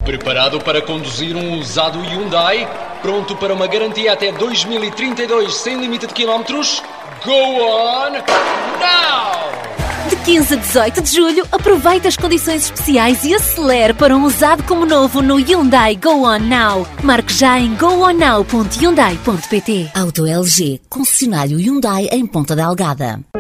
Preparado para conduzir um usado Hyundai? Pronto para uma garantia até 2032 sem limite de quilómetros? Go on now! De 15 a 18 de julho, aproveite as condições especiais e acelere para um usado como novo no Hyundai Go On Now. Marque já em gooonnow.hyundai.pt. Auto LG, concessionário Hyundai em Ponta Delgada.